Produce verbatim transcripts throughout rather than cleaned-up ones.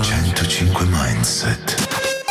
centocinque Mindset.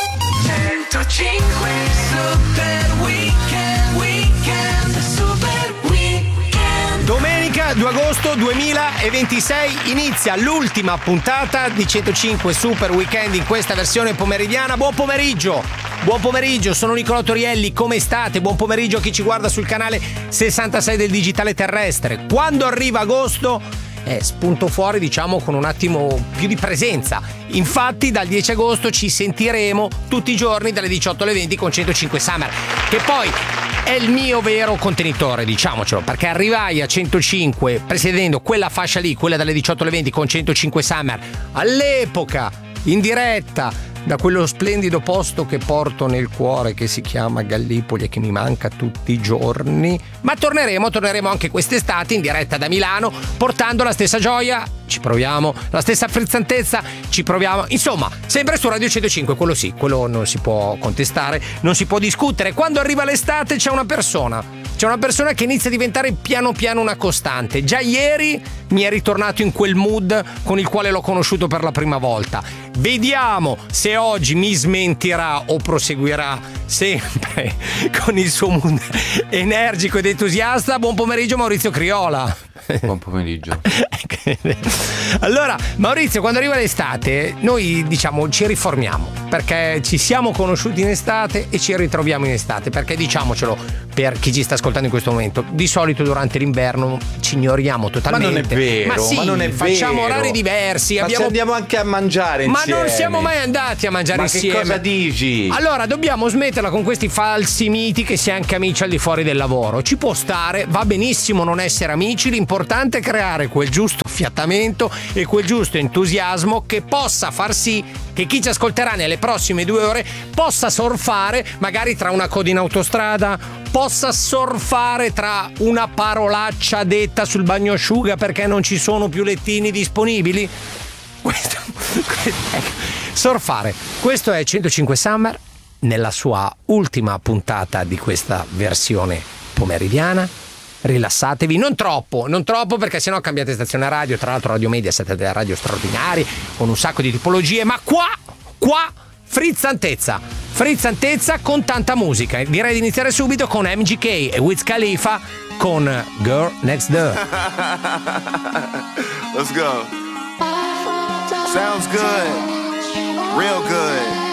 centocinque Super Weekend, Weekend, Super Weekend. Domenica due agosto duemilaventisei inizia l'ultima puntata di centocinque Super Weekend in questa versione pomeridiana. Buon pomeriggio, buon pomeriggio, sono Nicolò Torielli, come state? Buon pomeriggio a chi ci guarda sul canale sessantasei del Digitale Terrestre. Quando arriva agosto Eh, spunto fuori, diciamo, con un attimo più di presenza. Infatti dal dieci agosto ci sentiremo tutti i giorni dalle diciotto alle venti con centocinque Summer, che poi è il mio vero contenitore, diciamocelo, perché arrivai a centocinque presiedendo quella fascia lì, quella dalle diciotto alle venti con centocinque Summer, all'epoca in diretta da quello splendido posto che porto nel cuore, che si chiama Gallipoli e che mi manca tutti i giorni. Ma torneremo, torneremo anche quest'estate in diretta da Milano, portando la stessa gioia, ci proviamo, la stessa frizzantezza, ci proviamo, insomma, sempre su Radio centocinque, quello sì, quello non si può contestare, non si può discutere. Quando arriva l'estate c'è una persona, c'è una persona che inizia a diventare piano piano una costante. Già ieri mi è ritornato in quel mood con il quale l'ho conosciuto per la prima volta. Vediamo se oggi mi smentirà o proseguirà sempre con il suo mood energico ed entusiasta. Buon pomeriggio Maurizio Criolla. Buon pomeriggio. Allora, Maurizio, quando arriva l'estate, noi diciamo ci riformiamo, perché ci siamo conosciuti in estate e ci ritroviamo in estate, perché diciamocelo, per chi ci sta ascoltando in questo momento, di solito durante l'inverno ci ignoriamo totalmente. Ma non è vero, ma, sì, ma non è facciamo vero. orari diversi, ma abbiamo... ci andiamo anche a mangiare ma insieme. non siamo mai andati a mangiare ma insieme. Ma che cosa dici? Allora dobbiamo smetterla con questi falsi miti che si è anche amici al di fuori del lavoro. Ci può stare, va benissimo non essere amici, l'importante è creare quel giusto affiatamento e quel giusto entusiasmo che possa far sì che chi ci ascolterà nelle prossime due ore possa surfare magari tra una coda in autostrada, possa surfare tra una parolaccia detta sul bagnosciuga perché non ci sono più lettini disponibili. Questo, questo ecco, surfare. Questo è centocinque Summer nella sua ultima puntata di questa versione pomeridiana. Rilassatevi, non troppo, non troppo perché sennò cambiate stazione radio. Tra l'altro Radio Media siete delle radio straordinarie con un sacco di tipologie, ma qua, qua frizzantezza, frizzantezza con tanta musica. Direi di iniziare subito con M G K e Wiz Khalifa con Girl Next Door. Let's go. Sounds good, real good.